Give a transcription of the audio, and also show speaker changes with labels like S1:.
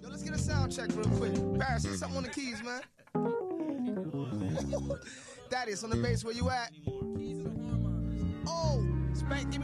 S1: Yo, let's get a sound check real quick. Paris, hit something on the keys, man. Thaddeus, on the bass, where you at? Oh, Spank, give me